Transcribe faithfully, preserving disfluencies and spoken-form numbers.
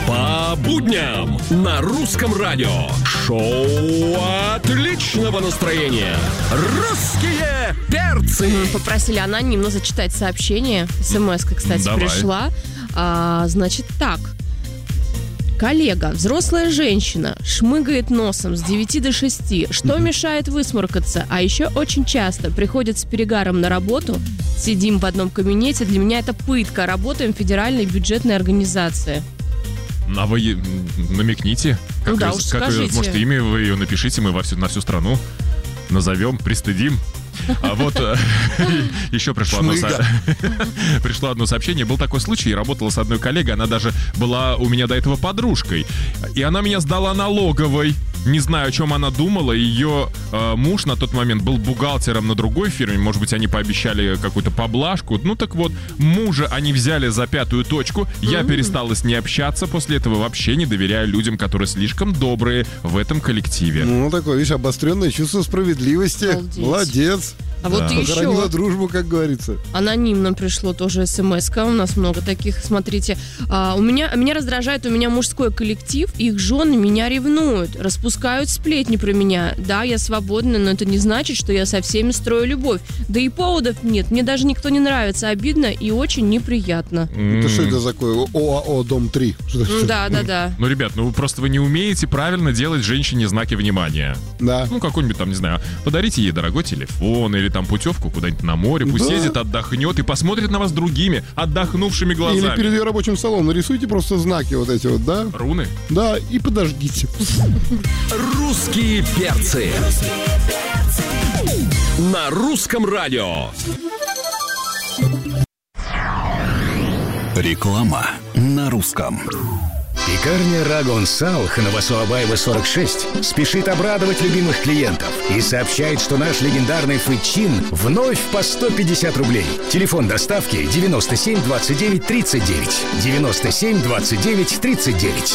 По будням на Русском радио. Шоу отличного настроения. Русские перцы. Попросили анонимно зачитать сообщение. СМС-ка, кстати, Давай. пришла. А, значит так. Коллега, взрослая женщина, шмыгает носом с девяти до шести. Что мешает высморкаться? А еще очень часто приходят с перегаром на работу. Сидим в одном кабинете. Для меня это пытка. Работаем в федеральной бюджетной организации. А вы намекните, как, Ну да, ее, уж как ее, скажите. может, имя вы ее напишите, мы во всю, на всю страну назовем, пристыдим. А вот еще пришло одно, со... пришло одно сообщение. Был такой случай, я работала с одной коллегой, она даже была у меня до этого подружкой. И она меня сдала налоговой. Не знаю, о чем она думала. Ее э, муж на тот момент был бухгалтером на другой фирме. Может быть, они пообещали какую-то поблажку. Ну так вот, мужа они взяли за пятую точку. Я mm-hmm. перестала с ней общаться. После этого вообще не доверяю людям, которые слишком добрые в этом коллективе. Ну, такое, видишь, обостренное чувство справедливости. Обалдеть. Молодец. А вот Да. еще Похоронила дружбу, как говорится. анонимно пришло тоже смс-ка. У нас много таких, смотрите. А, у меня, меня раздражает, у меня мужской коллектив, их жены меня ревнуют, распускают сплетни про меня. Да, я свободна, но это не значит, что я со всеми строю любовь. Да и поводов нет, мне даже никто не нравится. Обидно и очень неприятно. Это что это такое? ОАО Дом три. Что это? Да, да, да. Ну, ребят, ну просто вы не умеете правильно делать женщине знаки внимания. Да. Ну, какой-нибудь там, не знаю, подарите ей дорогой телефон или там путевку куда-нибудь на море. Пусть Да. ездит, отдохнет и посмотрит на вас другими, отдохнувшими Или глазами. перед ее рабочим столом нарисуйте просто знаки вот эти вот, да? Руны? Да, и подождите. Русские перцы. На Русском радио. Реклама на русском. Пекарня Рагон Салх на Васуабаева сорок шесть спешит обрадовать любимых клиентов и сообщает, что наш легендарный фычин вновь по сто пятьдесят рублей. Телефон доставки девяносто семь двадцать девять тридцать девять. девяносто семь двадцать девять тридцать девять.